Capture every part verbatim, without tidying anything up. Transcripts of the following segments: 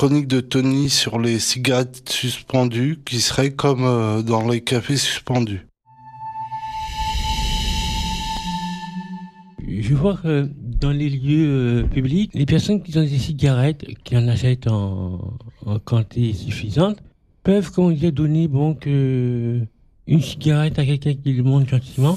chronique de Tony sur les cigarettes suspendues qui serait comme euh, dans les cafés suspendus. Je vois que dans les lieux euh, publics, les personnes qui ont des cigarettes, qui en achètent en, en quantité suffisante, peuvent, comment dire, donner bon, que une cigarette à quelqu'un qui le demande gentiment.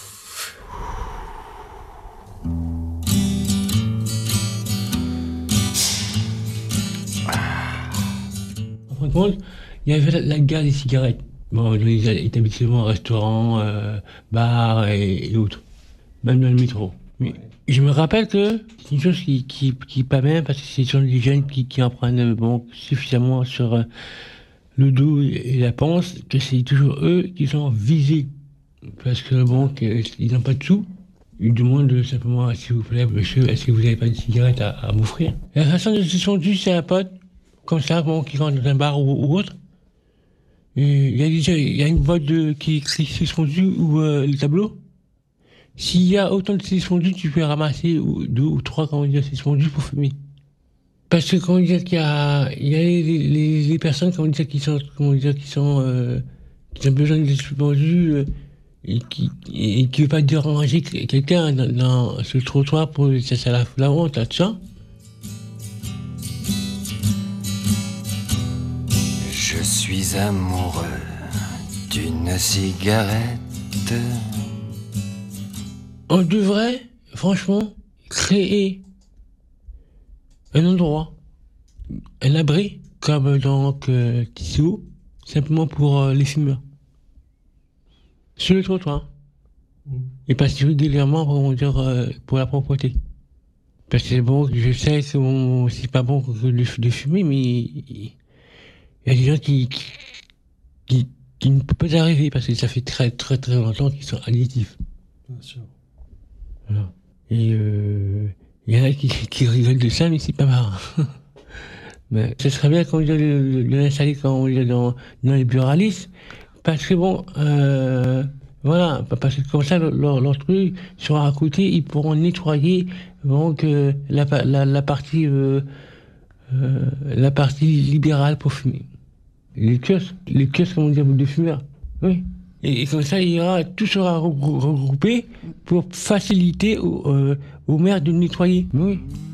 En fin de compte, il y avait la, la guerre des cigarettes. Bon, dans les établissements, restaurants, euh, bars et, et autres. Même dans le métro. Mais je me rappelle que c'est une chose qui, qui, qui est pas bien parce que ce sont les jeunes qui, qui en prennent bon, suffisamment sur euh, le dos et la panse que c'est toujours eux qui sont visés. Parce que bon, que, ils n'ont pas de sous. Ils demandent simplement, s'il vous plaît, monsieur, est-ce que vous n'avez pas de cigarette à, à m'offrir? La façon de se sont juste c'est un pote, comme ça, bon, qui rentre dans un bar ou, ou autre. Il y a déjà, il y a une boîte de, qui écrit suspendu ou euh, le tableau. S'il y a autant de suspendus, tu peux ramasser ou, deux ou trois, comment dire, suspendus pour fumer. Parce que, comment dire, qu'il y a, il y a les, les, les personnes, comment dire, qui sont, comment dire, qui sont, euh, qui ont besoin de suspendus, euh, et qui, et qui veut pas déranger quelqu'un dans, dans ce trottoir pour, ça, ça la, la honte, là, tu sais. Je suis amoureux d'une cigarette. On devrait, franchement, créer un endroit, un abri, comme donc euh, Tissot, simplement pour euh, les fumeurs. Sur le trottoir. Mmh. Et passer régulièrement, on va dire, euh, pour la propreté. Parce que bon, je sais que bon, c'est pas bon de, de fumer, mais il y a des gens qui, qui, qui, qui ne peuvent pas y arriver parce que ça fait très très très longtemps qu'ils sont addictifs. Bien sûr. Voilà. Et il euh, y en a qui, qui rigolent de ça, mais c'est pas marrant. Mais ce serait bien qu'on de, de, de l'installer quand on est dans, dans les buralistes, parce que bon, euh, voilà, parce que comme ça, leur, leur truc sera à côté, ils pourront nettoyer donc euh, la, la, la partie euh, euh, la partie libérale pour fumer. Les kiosques, les kiosques, comment dire, de fumeurs. Oui. Et, et comme ça, il y aura, tout sera regroupé pour faciliter aux, euh, aux maires de nettoyer. Oui.